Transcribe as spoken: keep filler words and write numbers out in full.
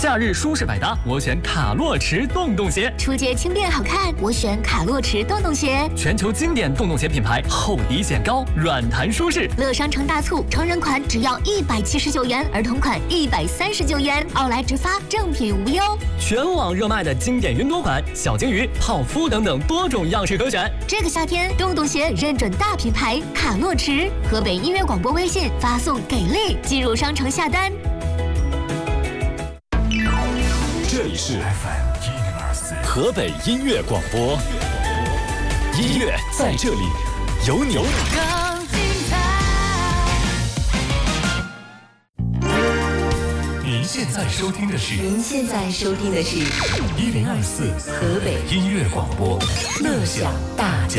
夏日舒适百搭，我选卡洛驰洞洞鞋。 出街轻便好看，我选卡洛驰洞洞鞋。 全球经典洞洞鞋品牌，厚底显高，软弹舒适。 乐商城大促，成人款只要一百七十九元，儿童款一百三十九元，奥莱直发，正品无忧。 全网热卖的经典云朵款、小鲸鱼、泡芙等等多种样式可选。 这个夏天，洞洞鞋认准大品牌卡洛驰。河北音乐广播微信发送给力，进入商城下单。 这里是 F M 一零二四河北音乐广播，音乐在这里，有你。您现在收听的是您现在收听的是一零二四河北音乐广播，乐享大家。